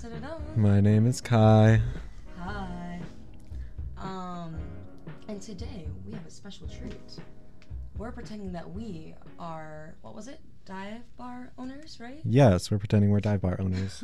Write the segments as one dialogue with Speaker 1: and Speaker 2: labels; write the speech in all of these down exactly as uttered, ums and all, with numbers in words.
Speaker 1: Da-da-da.
Speaker 2: My name is Kai.
Speaker 1: Hi. Um, and today we have a special treat. We're pretending that we are, what was it? Dive bar owners, right?
Speaker 2: Yes, we're pretending we're dive bar owners.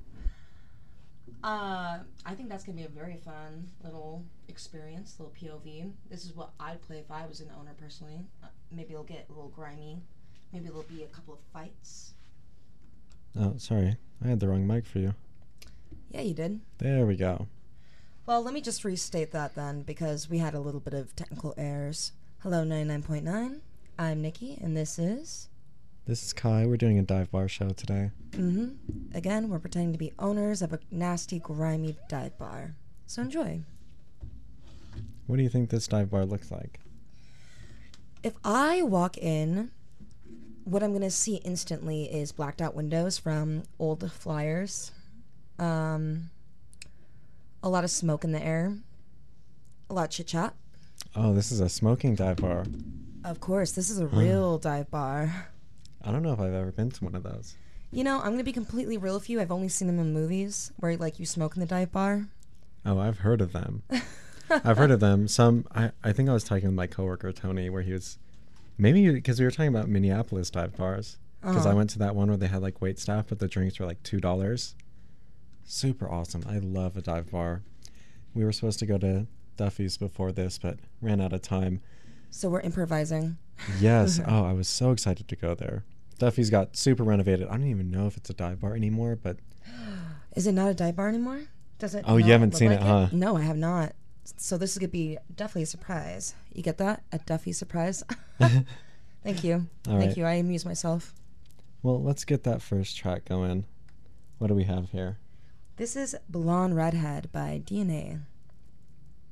Speaker 1: uh, I think that's going to be a very fun little experience, little P O V. This is what I'd play if I was an owner personally. Uh, maybe it'll get a little grimy. Maybe there'll be a couple of fights.
Speaker 2: Oh, sorry. I had the wrong mic for you.
Speaker 1: Yeah, you did.
Speaker 2: There we go.
Speaker 1: Well, let me just restate that then, because we had a little bit of technical errors. Hello, ninety-nine point nine. I'm Nikki, and this is...
Speaker 2: This is Kai. We're doing a dive bar show today.
Speaker 1: Mm-hmm. Again, we're pretending to be owners of a nasty, grimy dive bar. So enjoy.
Speaker 2: What do you think this dive bar looks like?
Speaker 1: If I walk in, what I'm going to see instantly is blacked out windows from old flyers. Um, a lot of smoke in the air. A lot of chit-chat.
Speaker 2: Oh, this is a smoking dive bar.
Speaker 1: Of course, this is a real dive bar.
Speaker 2: I don't know if I've ever been to one of those.
Speaker 1: You know, I'm going to be completely real with you. I've only seen them in movies where, like, you smoke in the dive bar.
Speaker 2: Oh, I've heard of them. I've heard of them. Some, I, I think I was talking with my coworker, Tony, where he was, maybe because we were talking about Minneapolis dive bars. Because
Speaker 1: Uh-huh.
Speaker 2: I went to that one where they had, like, wait staff, but the drinks were, like, two dollars. Super awesome. I love a dive bar. We were supposed to go to Duffy's before this, but ran out of time.
Speaker 1: So we're improvising.
Speaker 2: Yes. Oh, I was so excited to go there. Duffy's got super renovated. I don't even know if it's a dive bar anymore, but...
Speaker 1: Is it not a dive bar anymore? Does it?
Speaker 2: Oh, you
Speaker 1: not
Speaker 2: haven't
Speaker 1: look
Speaker 2: seen
Speaker 1: like
Speaker 2: it, huh?
Speaker 1: No, I have not. So this is going to be definitely a surprise. You get that? A Duffy surprise? Thank you.
Speaker 2: All
Speaker 1: Thank
Speaker 2: right.
Speaker 1: you. I amuse myself.
Speaker 2: Well, let's get that first track going. What do we have here?
Speaker 1: This is Blonde Redhead by D N A.